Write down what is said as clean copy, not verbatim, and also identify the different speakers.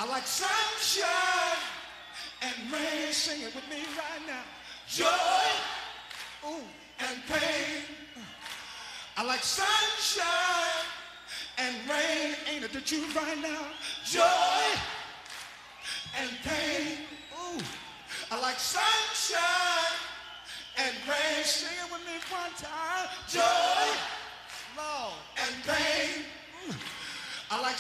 Speaker 1: I like sunshine and rain. Sing it with me right now. Joy, ooh, and pain. I like sunshine and rain. Ain't it the truth right now? Joy and pain. Ooh, I like sunshine and rain. Sing it with me one time. Joy, Lord, and pain. Ooh, I like